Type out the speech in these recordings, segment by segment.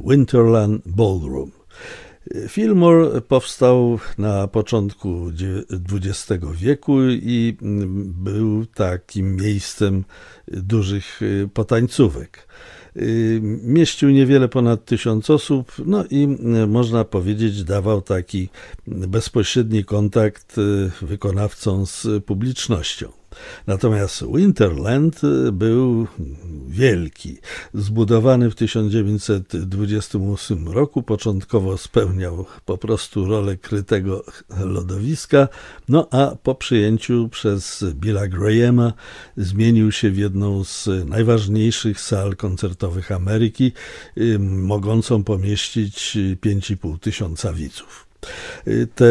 Winterland Ballroom. Fillmore powstał na początku XX wieku i był takim miejscem dużych potańcówek. Mieścił niewiele ponad 1000 osób, no i można powiedzieć dawał taki bezpośredni kontakt wykonawcom z publicznością. Natomiast Winterland był wielki. Zbudowany w 1928 roku, początkowo spełniał po prostu rolę krytego lodowiska, no a po przyjęciu przez Billa Grahama zmienił się w jedną z najważniejszych sal koncertowych Ameryki, mogącą pomieścić 5500 widzów. Te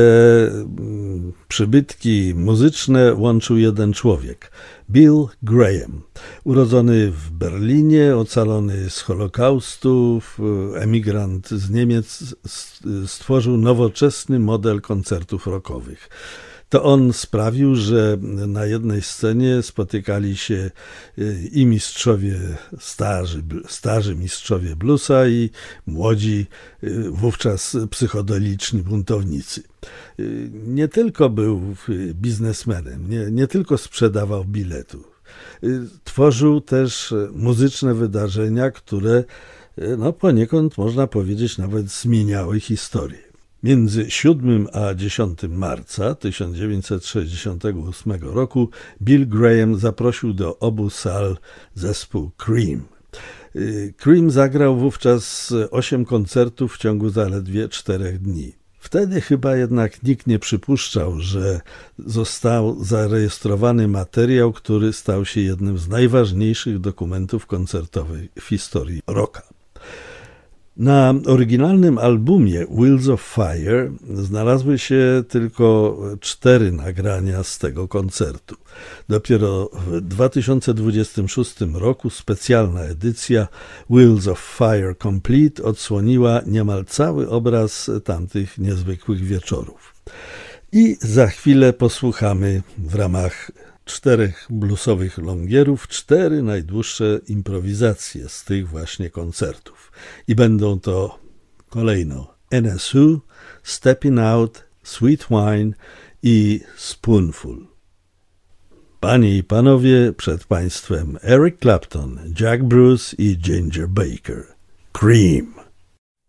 przybytki muzyczne łączył jeden człowiek, Bill Graham. Urodzony w Berlinie, ocalony z Holokaustu, emigrant z Niemiec, stworzył nowoczesny model koncertów rockowych. To on sprawił, że na jednej scenie spotykali się i mistrzowie starzy mistrzowie bluesa i młodzi, wówczas psychodeliczni buntownicy. Nie tylko był biznesmenem, nie tylko sprzedawał biletów. Tworzył też muzyczne wydarzenia, które poniekąd można powiedzieć nawet zmieniały historię. Między 7 a 10 marca 1968 roku Bill Graham zaprosił do obu sal zespół Cream. Cream zagrał wówczas 8 koncertów w ciągu zaledwie 4 dni. Wtedy chyba jednak nikt nie przypuszczał, że został zarejestrowany materiał, który stał się jednym z najważniejszych dokumentów koncertowych w historii rocka. Na oryginalnym albumie Wheels of Fire znalazły się tylko 4 nagrania z tego koncertu. Dopiero w 2026 roku specjalna edycja Wheels of Fire Complete odsłoniła niemal cały obraz tamtych niezwykłych wieczorów. I za chwilę posłuchamy w ramach 4 bluesowych longierów 4 najdłuższe improwizacje z tych właśnie koncertów. I będą to kolejno NSU, Stepping Out, Sweet Wine i Spoonful. Panie i panowie, przed państwem Eric Clapton, Jack Bruce i Ginger Baker. Cream.